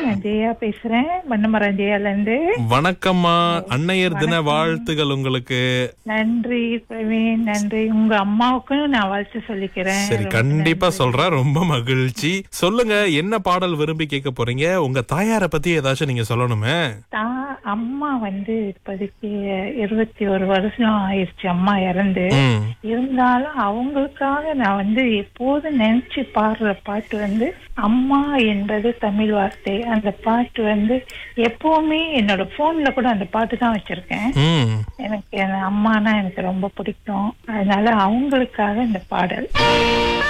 நான் ஜெயா பேசுறேன். மன்னமரம் ஜெயால இருந்து. வணக்கம்மா. அன்னையர் தின வாழ்த்துகள் உங்களுக்கு. நன்றி பிரவீன், நன்றி. உங்க அம்மாவுக்கும் நான் வாழ்த்து சொல்லிக்கிறேன். சரி, கண்டிப்பா சொல்றேன். ரொம்ப மகிழ்ச்சி. சொல்லுங்க, என்ன பாடல் விரும்பி கேட்க போறீங்க? உங்க தாயார பத்தி ஏதாச்சும் நீங்க சொல்லணுமே. அம்மா இப்போதைக்கு 21 வருஷம் ஆயிடுச்சு அம்மா இறந்து. இருந்தாலும் அவங்களுக்காக நான் எப்போதும் நினைச்சு பாடுற பாட்டு அம்மா என்பது தமிழ் வார்த்தை. அந்த பாட்டு எப்பவுமே என்னோட போன்ல கூட அந்த பாட்டு தான் வச்சிருக்கேன். எனக்கு அம்மானா எனக்கு ரொம்ப பிடிக்கும். அதனால அவங்களுக்காக இந்த பாடல்.